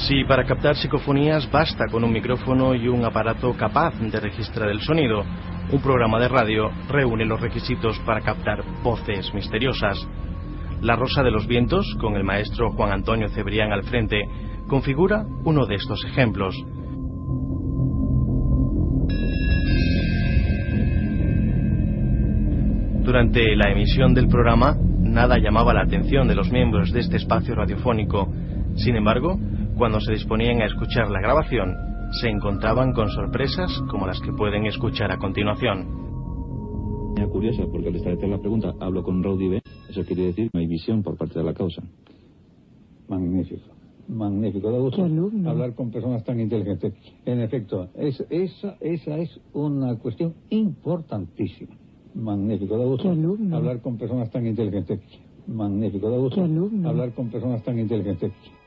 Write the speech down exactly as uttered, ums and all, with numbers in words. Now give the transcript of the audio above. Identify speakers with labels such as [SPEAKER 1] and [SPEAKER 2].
[SPEAKER 1] Si para captar psicofonías basta con un micrófono y un aparato capaz de registrar el sonido, un programa de radio reúne los requisitos para captar voces misteriosas. La Rosa de los Vientos, con el maestro Juan Antonio Cebrián al frente, configura uno de estos ejemplos. Durante la emisión del programa, nada llamaba la atención de los miembros de este espacio radiofónico. Sin embargo, cuando se disponían a escuchar la grabación, se encontraban con sorpresas como las que pueden escuchar a continuación.
[SPEAKER 2] Es curiosa porque al establecer la pregunta, hablo con Rowdy B, eso quiere decir no hay visión por parte de la causa.
[SPEAKER 3] Magnífico, magnífico. Da gusto hablar con personas tan inteligentes. En efecto, es, esa, esa es una cuestión importantísima. Magnífico, da gusto hablar con personas tan inteligentes. Magnífico, da gusto hablar con personas tan inteligentes.